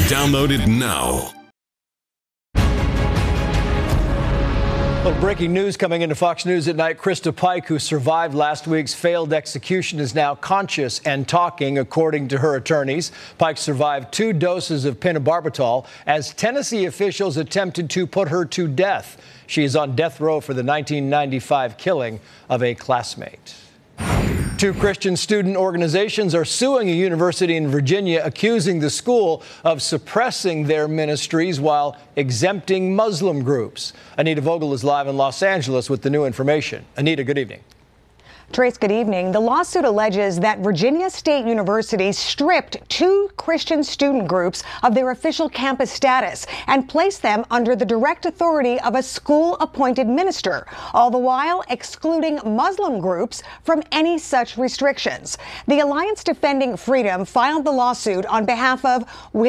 Download it now. Well, breaking news coming into Fox News at night. Krista Pike, who survived last week's failed execution, is now conscious and talking, according to her attorneys. Pike survived 2 doses of pentobarbital as Tennessee officials attempted to put her to death. She is on death row for the 1995 killing of a classmate. 2 Christian student organizations are suing a university in Virginia, accusing the school of suppressing their ministries while exempting Muslim groups. Anita Vogel is live in Los Angeles with the new information. Anita, good evening. Trace, good evening. The lawsuit alleges that Virginia State University stripped 2 Christian student groups of their official campus status and placed them under the direct authority of a school-appointed minister, all the while excluding Muslim groups from any such restrictions. The Alliance Defending Freedom filed the lawsuit on behalf of